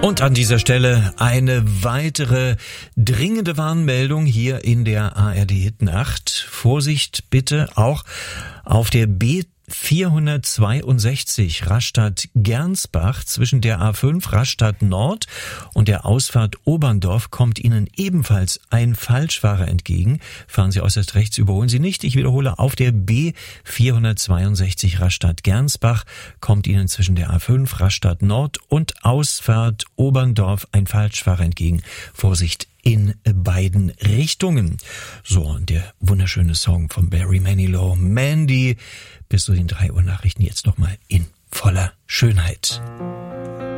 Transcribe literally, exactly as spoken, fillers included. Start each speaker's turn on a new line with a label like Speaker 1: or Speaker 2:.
Speaker 1: Und an dieser Stelle eine weitere dringende Warnmeldung hier in der A R D Hit-Nacht. Vorsicht bitte auch auf der B vierhundertzweiundsechzig Rastatt-Gernsbach zwischen der A fünf Rastatt Nord und der Ausfahrt Oberndorf kommt Ihnen ebenfalls ein Falschfahrer entgegen. Fahren Sie äußerst rechts, überholen Sie nicht. Ich wiederhole, auf der B vierhundertzweiundsechzig Rastatt-Gernsbach kommt Ihnen zwischen der A fünf Rastatt Nord und Ausfahrt Oberndorf ein Falschfahrer entgegen. Vorsicht in beiden Richtungen. So, und der wunderschöne Song von Barry Manilow, Mandy, bis zu den drei Uhr Nachrichten jetzt nochmal in voller Schönheit.